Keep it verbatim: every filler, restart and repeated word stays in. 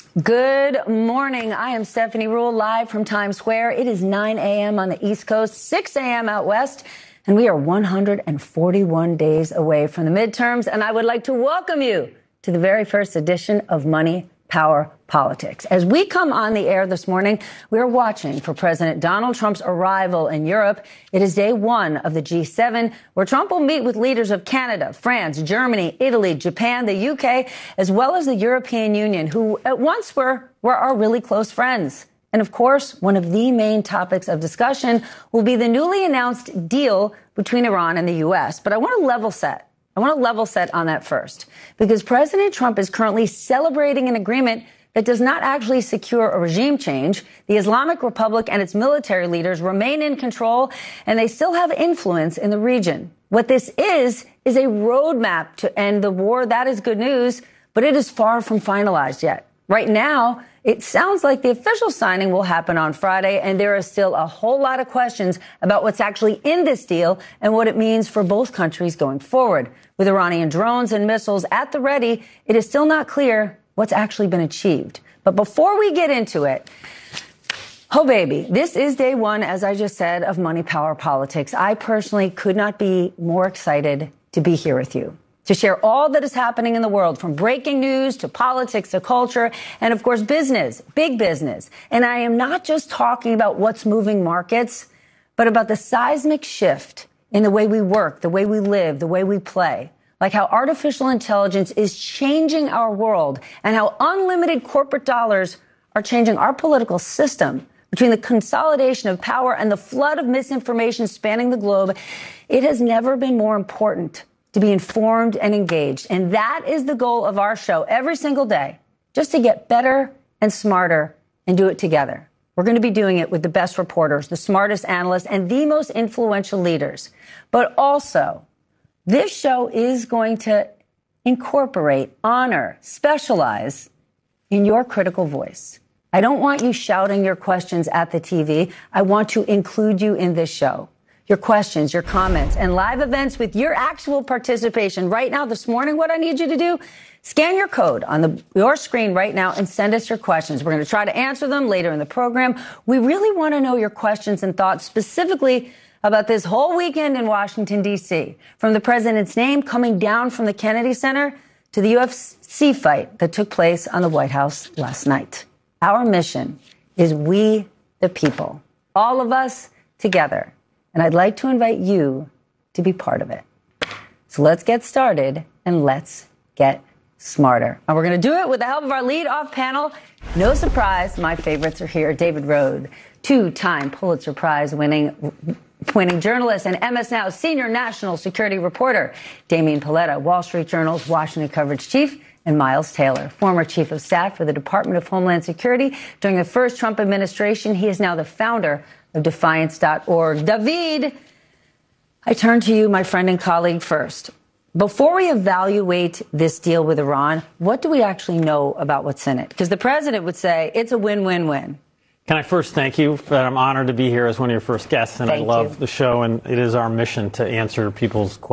Good morning. I am Stephanie Ruhle, live from Times Square. It is nine a.m. on the East Coast, six a.m. out west, and we are one hundred forty-one days away from the midterms. And I would like to welcome you to the very first edition of Money, Power, Politics. As we come on the air this morning, we are watching for President Donald Trump's arrival in Europe. It is day one of the G seven, where Trump will meet with leaders of Canada, France, Germany, Italy, Japan, the U K, as well as the European Union, who at once were, were our really close friends. And of course, one of the main topics of discussion will be the newly announced deal between Iran and the U S. But I want to level set. I want to level set on that first, because President Trump is currently celebrating an agreement that does not actually secure a regime change. The Islamic Republic and its military leaders remain in control, and they still have influence in the region. What this is, is a roadmap to end the war. That is good news, but it is far from finalized yet. Right now, it sounds like the official signing will happen on Friday, and there are still a whole lot of questions about what's actually in this deal and what it means for both countries going forward. With Iranian drones and missiles at the ready, it is still not clear what's actually been achieved. But before we get into it, oh baby, this is day one, as I just said, of Money, Power, Politics. I personally could not be more excited to be here with you, to share all that is happening in the world, from breaking news to politics to culture and, of course, business, big business. And I am not just talking about what's moving markets, but about the seismic shift in the way we work, the way we live, the way we play, like how artificial intelligence is changing our world and how unlimited corporate dollars are changing our political system. Between the consolidation of power and the flood of misinformation spanning the globe, it has never been more important to be informed and engaged. And that is the goal of our show every single day, just to get better and smarter and do it together. We're going to be doing it with the best reporters, the smartest analysts, and the most influential leaders. But also, this show is going to incorporate, honor, specialize in your critical voice. I don't want you shouting your questions at the T V. I want to include you in this show. Your questions, your comments, and live events with your actual participation. Right now, this morning, what I need you to do, scan your code on the, your screen right now and send us your questions. We're going to try to answer them later in the program. We really want to know your questions and thoughts specifically about this whole weekend in Washington, D C, from the president's name coming down from the Kennedy Center to the U F C fight that took place on the White House last night. Our mission is we the people, all of us together. And I'd like to invite you to be part of it. So let's get started and let's get smarter. And we're going to do it with the help of our lead-off panel. No surprise, my favorites are here. David Rode, two-time Pulitzer Prize winning winning journalist and M S Now senior national security reporter. Damian Paletta, Wall Street Journal's Washington coverage chief. And Miles Taylor, former chief of staff for the Department of Homeland Security during the first Trump administration. He is now the founder of Defiance dot org. David, I turn to you, my friend and colleague, first. Before we evaluate this deal with Iran, what do we actually know about what's in it? Because the president would say it's a win-win-win. Can I first thank you? I'm honored to be here as one of your first guests, and Thank I love you. the show, and it is our mission to answer people's questions.